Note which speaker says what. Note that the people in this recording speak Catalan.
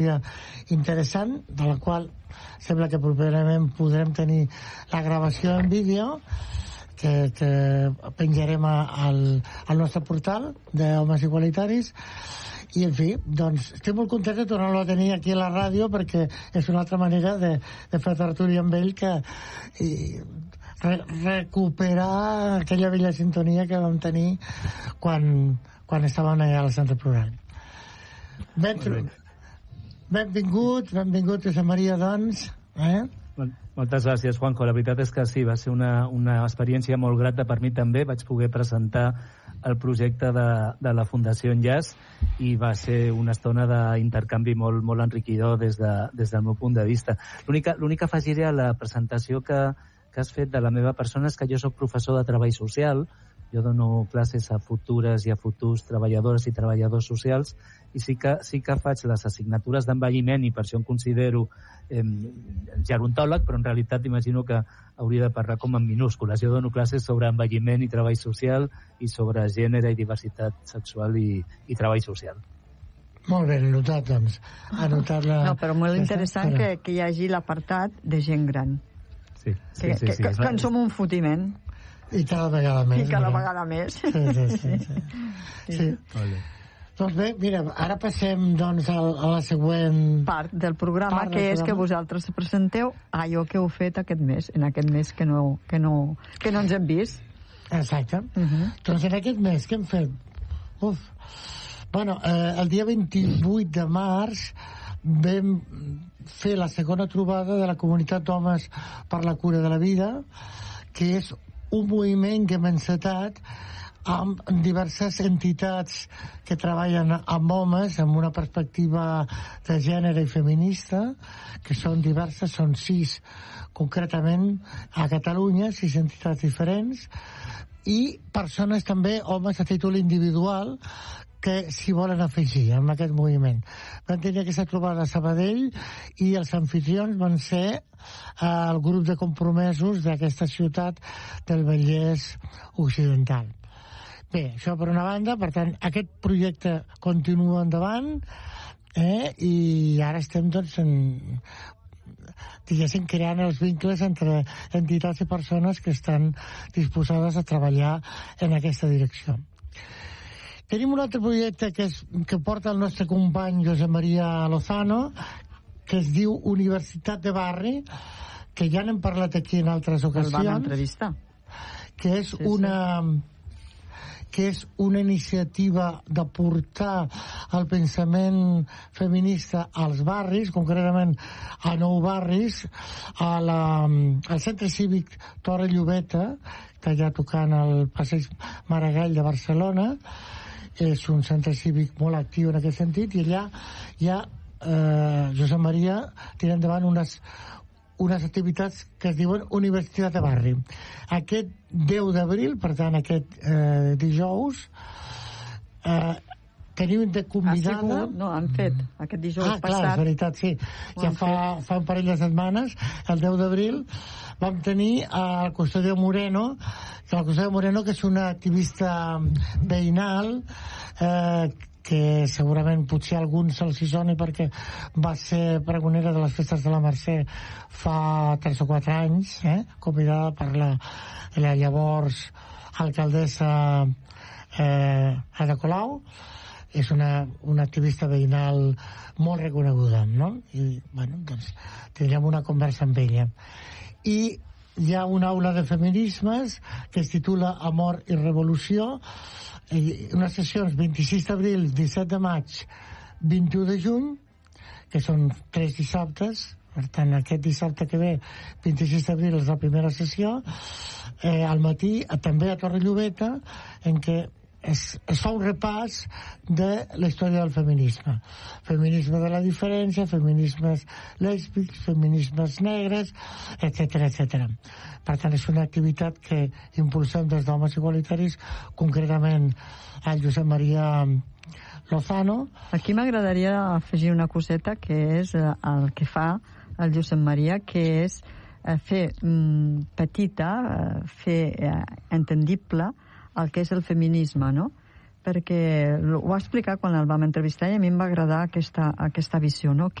Speaker 1: interessant, de la qual sembla que properament podrem tenir la gravació en vídeo que penjarem al nostre portal d'Homes Igualitaris. I, en fi, doncs, estic molt content de tornar-lo a tenir aquí a la ràdio, perquè és una altra manera de fer tertúlia amb ell, que recuperar aquella vella sintonia que vam tenir quan estàvem allà al Centre Plural. Benvingut, Josep Maria, doncs.
Speaker 2: Moltes gràcies, Juanjo. La veritat és que sí, va ser una experiència molt grata per mi també. Vaig poder presentar el projecte de la Fundació Enllaç i va ser una estona d'intercanvi molt, molt enriquidor des del meu punt de vista. L'únic que afegiré a la presentació que has fet de la meva persona és que jo soc professor de treball social. Jo dono classes a futures i a futurs treballadores i treballadors socials, i sí que faig les assignatures d'envelliment, i per això em considero gerontòleg, però en realitat imagino que hauria de parlar com en minúscules. Jo dono classes sobre envelliment i treball social i sobre gènere i diversitat sexual i treball social.
Speaker 1: Molt bé, anotat, doncs.
Speaker 3: No, però molt interessant que hi hagi l'apartat de gent gran.
Speaker 2: Sí.
Speaker 3: Que en som un fotiment.
Speaker 1: I cada vegada més. Sí. Doncs bé, mira, ara passem doncs a la següent
Speaker 3: part del programa, que és que vosaltres presenteu allò que heu fet aquest mes, en aquest mes que no ens hem vist.
Speaker 1: Exacte. Doncs en aquest mes què hem fet? Bueno, el dia 28 de març vam fer la segona trobada de la Comunitat d'Homes per la Cura de la Vida, que és un moviment que hem encetat amb diverses entitats que treballen amb homes amb una perspectiva de gènere i feminista, que són diverses, són 6 concretament a Catalunya, 6 entitats diferents, i persones també, homes a títol individual, que s'hi volen afegir en aquest moviment. Vam tenir aquesta trobada a Sabadell i els anfitrions van ser el grup de compromesos d'aquesta ciutat del Vallès Occidental. Bé, això per una banda. Per tant, aquest projecte continua endavant, i ara estem doncs diguéssim creant els vincles entre entitats i persones que estan disposades a treballar en aquesta direcció. Tenim un altre projecte que porta el nostre company Josep Maria Lozano, que es diu Universitat de Barri, que ja n'hem parlat aquí en altres ocasions.
Speaker 3: El vam entrevistar.
Speaker 1: Que és una iniciativa de portar el pensament feminista als barris, concretament a 9 barris, al Centre Cívic Torre Llobeta, que hi ha tocant al Passeig Maragall de Barcelona. És un centre cívic molt actiu en aquest sentit, i allà hi ha Josep Maria tira endavant unes activitats que es diuen Universitat de Barri. Aquest 10 d'abril, per tant aquest dijous, tenim de convidada...
Speaker 3: No, han fet aquest dijous passat.
Speaker 1: Clar, és veritat, sí. Ja fa un parell de setmanes, el 10 d'abril, vam tenir el Custodio Moreno, que és una activista veïnal, que segurament potser a alguns se'ls hi soni perquè va ser pregonera de les festes de la Mercè fa 3 o 4 anys, convidada per la llavors alcaldessa Ada Colau. És una activista veïnal molt reconeguda, no? I, bueno, doncs tindrem una conversa amb ella. I hi ha una aula de feminismes que es titula Amor i Revolució, unes sessions 26 d'abril, 17 de maig, 21 de juny, que són 3 dissabtes. Per tant, aquest dissabte que ve, 26 d'abril, és la primera sessió, al matí, també a Torre Llobeta, en què es fa un repàs de la història del feminisme. Feminisme de la diferència, feminismes lèsbics, feminismes negres, etc. Per tant, és una activitat que impulsem des d'Homes Igualitaris, concretament el Josep Maria Lozano.
Speaker 3: Aquí m'agradaria afegir una coseta, que és el que fa el Josep Maria, que és fer petita, fer entendible el que és el feminisme, no? perquè ho va explicar quan el vam entrevistar i a mi em va agradar aquesta visió, no?